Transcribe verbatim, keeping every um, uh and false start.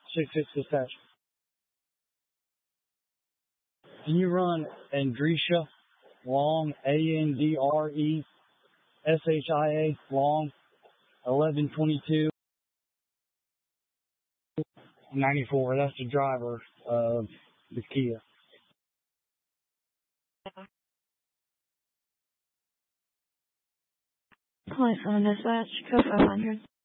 six six dispatch. Can you run Andresha Long, A N D R E S H I A, Long, eleven twenty-two ninety-four? That's the driver of the Kia. Point from dispatch, code five hundred.